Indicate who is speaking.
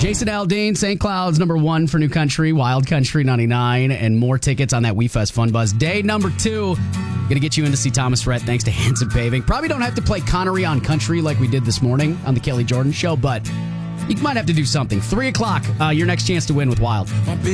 Speaker 1: Jason Aldean, St. Cloud's #1 for New Country, Wild Country 99, and more tickets on that WeFest Fun Buzz. Day number 2, going to get you in to see Thomas Rhett thanks to Hanson Paving. Probably don't have to play Connery on Country like we did this morning on the Kelly Jordan Show, but you might have to do something. 3 o'clock, your next chance to win with Wild.